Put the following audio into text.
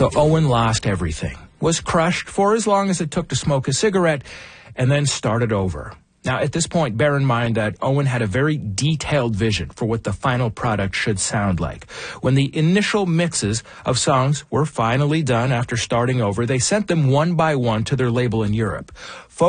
So Owen lost everything, was crushed for as long as it took to smoke a cigarette, and then started over. Now, at this point, bear in mind that Owen had a very detailed vision for what the final product should sound like. When the initial mixes of songs were finally done after starting over, they sent them one by one to their label in Europe.